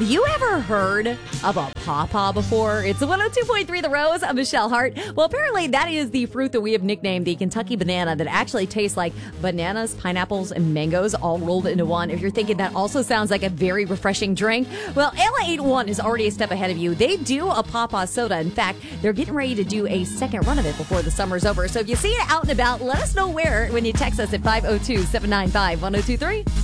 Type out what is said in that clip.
You ever heard of a pawpaw before? It's 102.3 The Rose. I'm Michelle Hart. Well, apparently that is the fruit that we have nicknamed the Kentucky banana that actually tastes like bananas, pineapples, and mangoes all rolled into one. If you're thinking that also sounds like a very refreshing drink, well, Ella 81 is already a step ahead of you. They do a pawpaw soda. In fact, they're getting ready to do a second run of it before the summer's over. So if you see it out and about, let us know where when you text us at 502-795-1023.